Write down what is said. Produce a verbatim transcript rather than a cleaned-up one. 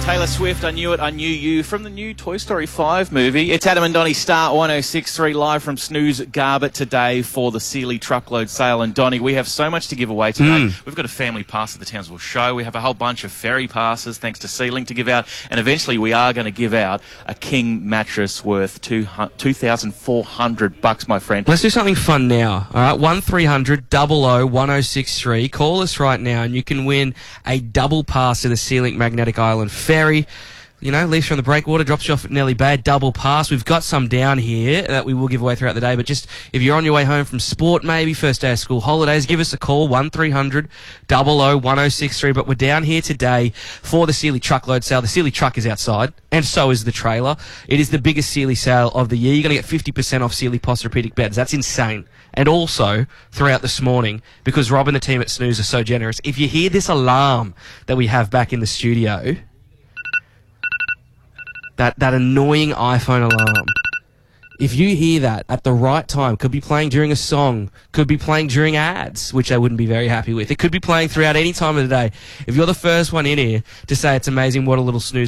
Taylor Swift, I Knew It, I Knew You, from the new Toy Story five movie. It's Adam and Donnie Star one oh six point three live from Snooze Garbett today for the Sealy Truckload Sale. And Donnie, we have so much to give away today. Mm. We've got a family pass at the Townsville Show. We have a whole bunch of ferry passes, thanks to Sealing, to give out. And eventually we are going to give out a king mattress worth two thousand four hundred bucks, my friend. Let's do something fun now. All right, one three hundred, double oh, one oh six three. Call us right now and you can win a double pass to the Sealing Magnetic Island Ferry. You know, leaves you on the breakwater, drops you off at Nelly Bay, double pass. We've got some down here that we will give away throughout the day, but just if you're on your way home from sport, maybe first day of school holidays, give us a call, one three hundred, double oh, one oh six three. But we're down here today for the Sealy Truckload Sale. The Sealy truck is outside, and so is the trailer. It is the biggest Sealy sale of the year. You're going to get fifty percent off Sealy Posturepedic beds. That's insane. And also, throughout this morning, because Rob and the team at Snooze are so generous, if you hear this alarm that we have back in the studio, That that annoying iPhone alarm. If you hear that at the right time, could be playing during a song, could be playing during ads, which I wouldn't be very happy with. It could be playing throughout any time of the day. If you're the first one in here to say it's amazing what a little Snooze